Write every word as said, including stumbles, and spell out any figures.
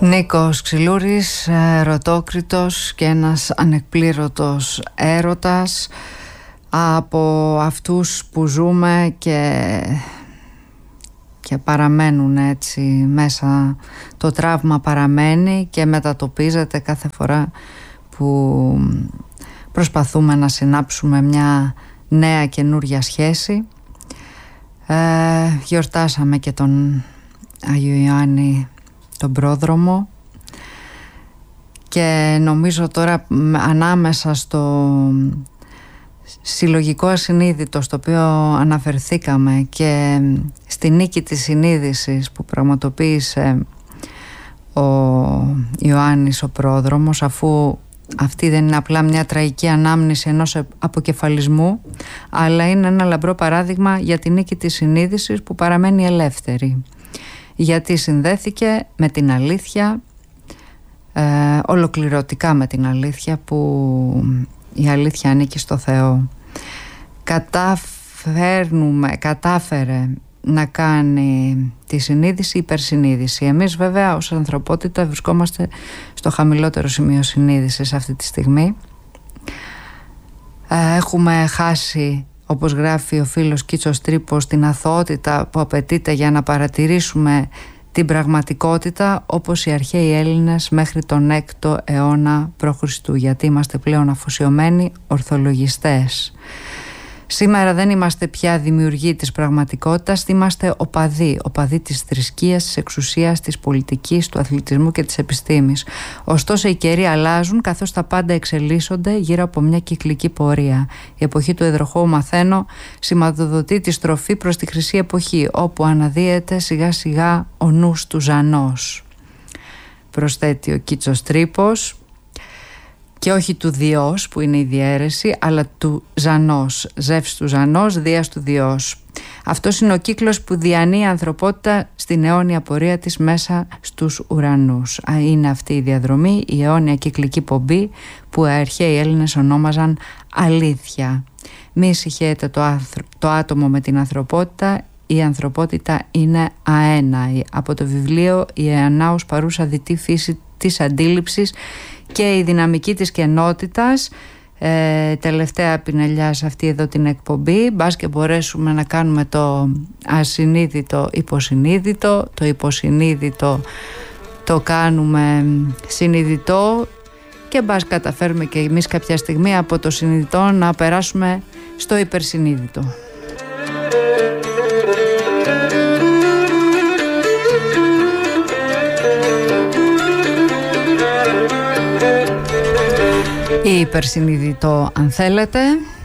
Νίκος Ξυλούρης, ερωτόκριτος και ένας ανεκπλήρωτος έρωτας, από αυτούς που ζούμε και, και παραμένουν έτσι μέσα. Το τραύμα παραμένει και μετατοπίζεται κάθε φορά που προσπαθούμε να συνάψουμε μια νέα καινούρια σχέση. ε, Γιορτάσαμε και τον Άγιο Ιωάννη τον πρόδρομο και νομίζω τώρα ανάμεσα στο συλλογικό ασυνείδητο στο οποίο αναφερθήκαμε και στη νίκη της συνείδησης που πραγματοποίησε ο Ιωάννης ο πρόδρομος, αφού αυτή δεν είναι απλά μια τραγική ανάμνηση ενός αποκεφαλισμού, αλλά είναι ένα λαμπρό παράδειγμα για τη νίκη της συνείδησης που παραμένει ελεύθερη, γιατί συνδέθηκε με την αλήθεια, ε, ολοκληρωτικά με την αλήθεια, που η αλήθεια ανήκει στο Θεό. Καταφέρνουμε, κατάφερε να κάνει τη συνείδηση υπερσυνείδηση. Εμείς βέβαια ως ανθρωπότητα βρισκόμαστε στο χαμηλότερο σημείο συνείδησης αυτή τη στιγμή. ε, Έχουμε χάσει, όπως γράφει ο φίλος Κίτσος Τρύπος, την αθωότητα που απαιτείται για να παρατηρήσουμε την πραγματικότητα, όπως οι αρχαίοι Έλληνες μέχρι τον έκτο αιώνα π.Χ., γιατί είμαστε πλέον αφοσιωμένοι ορθολογιστές. Σήμερα δεν είμαστε πια δημιουργοί της πραγματικότητας, είμαστε οπαδοί, οπαδοί της θρησκείας, της εξουσίας, της πολιτικής, του αθλητισμού και της επιστήμης. Ωστόσο οι καιροί αλλάζουν, καθώς τα πάντα εξελίσσονται γύρω από μια κυκλική πορεία. Η εποχή του εδροχώου, μαθαίνω, σηματοδοτεί τη στροφή προς τη χρυσή εποχή, όπου αναδύεται σιγά σιγά ο νους του Ζανός. Προσθέτει ο Κίτσος Τρύπος. Και όχι του Διός που είναι η διαίρεση, αλλά του Ζανός. Ζεύς του Ζανός, Δίας του Διός. Αυτός είναι ο κύκλος που διανύει η ανθρωπότητα στην αιώνια πορεία της μέσα στους ουρανούς. Είναι αυτή η διαδρομή, η αιώνια κυκλική πομπή που οι αρχαίοι Έλληνες ονόμαζαν αλήθεια. Μη συγχαίεται το, άνθρω... το άτομο με την ανθρωπότητα, η ανθρωπότητα είναι αέναη. Από το βιβλίο «Η αιανάως παρούσα δυτή φύση της αντίληψης και η δυναμική της κενότητας», ε, τελευταία πινελιά σε αυτή εδώ την εκπομπή. Μπας και μπορέσουμε να κάνουμε το ασυνείδητο υποσυνείδητο, το υποσυνείδητο το κάνουμε συνειδητό και μπας καταφέρουμε και εμείς κάποια στιγμή από το συνειδητό να περάσουμε στο υπερσυνείδητο. Ή υπερσυνειδητό αν θέλετε.